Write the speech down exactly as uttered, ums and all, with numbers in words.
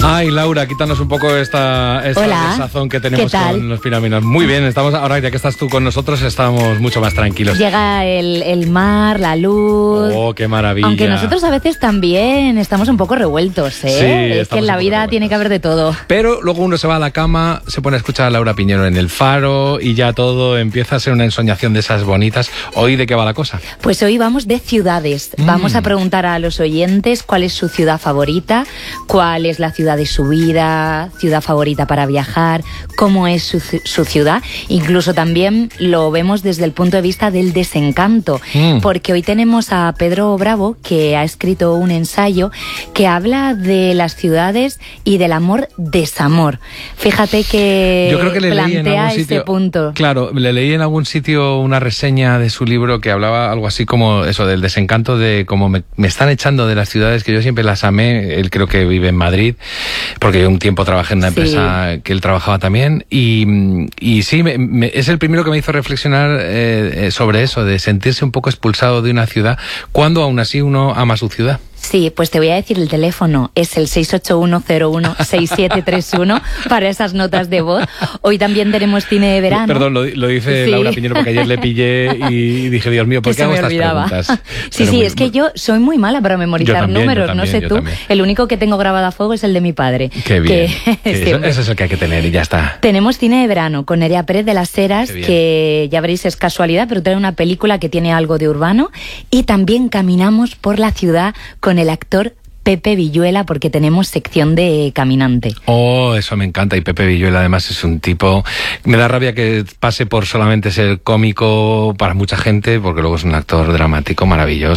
Ay, Laura, quítanos un poco esta, esta Hola, desazón que tenemos ¿qué tal? con los pinaminos. Muy bien, estamos ahora ya que estás tú con nosotros, estamos mucho más tranquilos. Llega el, el mar, la luz. Oh, qué maravilla. Aunque nosotros a veces también estamos un poco revueltos, ¿eh? Sí, es que en la vida revueltos. Tiene que haber de todo. Pero luego uno se va a la cama, se pone a escuchar a Laura Piñero en el Faro y ya todo empieza a ser una ensoñación de esas bonitas. ¿Hoy de qué va la cosa? Pues hoy vamos de ciudades. Mm. Vamos a preguntar a los oyentes cuál es su ciudad favorita, cuál es la ciudad de su vida, ciudad favorita para viajar, cómo es su, su ciudad. Incluso también lo vemos desde el punto de vista del desencanto, Mm. porque hoy tenemos a Pedro Bravo, que ha escrito un ensayo que habla de las ciudades y del amor-desamor. Fíjate que, Yo creo que le leí en plantea algún ese sitio, punto. Claro, le leí en algún sitio una reseña de su libro que hablaba algo así como eso, del desencanto de cómo me, me están echando de las ciudades que yo siempre las amé. Él creo que vive en Madrid, porque yo un tiempo trabajé en una Sí. empresa que él trabajaba también, y, y sí, me, me, es el primero que me hizo reflexionar eh, sobre eso, de sentirse un poco expulsado de una ciudad, cuando aún así uno ama su ciudad. Sí, pues te voy a decir el teléfono, es el seis ocho uno cero uno seis siete tres uno para esas notas de voz. Hoy también tenemos cine de verano. Perdón, lo, lo dice Sí. Laura Piñero porque ayer le pillé y dije, Dios mío, ¿por Que qué se hago me estas olvidaba. preguntas? Sí, Pero sí, muy- es que yo soy muy mala para memorizar Yo también, yo números, también, no sé yo tú. también. El único que tengo grabado a fuego es el de mi padre. Qué bien. que Que eso, siempre- eso es el que hay que tener y ya está. Tenemos cine de verano con Nerea Pérez de las Heras, Qué bien. que ya veréis es casualidad, pero trae una película que tiene algo de urbano. Y también caminamos por la ciudad con el actor Pepe Villuela, porque tenemos sección de caminante. Oh, eso me encanta. Y Pepe Villuela además es un tipo... Me da rabia que pase por solamente ser cómico para mucha gente, porque luego es un actor dramático maravilloso.